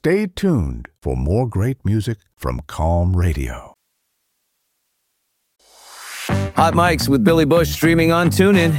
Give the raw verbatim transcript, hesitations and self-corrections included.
Stay tuned for more great music from Calm Radio. Hot Mics with Billy Bush streaming on TuneIn.